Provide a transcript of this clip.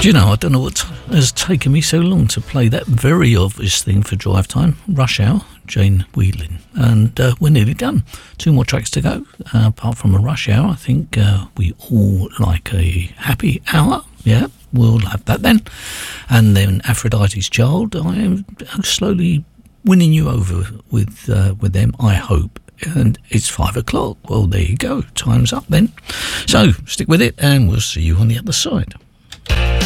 Do you know, I don't know what has taken me so long to play that very obvious thing for drive time, Rush Hour, Jane Whelan. And we're nearly done. 2 more tracks to go. Apart from a Rush Hour, I think we all like a happy hour. Yeah, we'll have that then. And then Aphrodite's Child, I am slowly winning you over with them, I hope. And it's 5 o'clock. Well, there you go. Time's up then. So stick with it and we'll see you on the other side.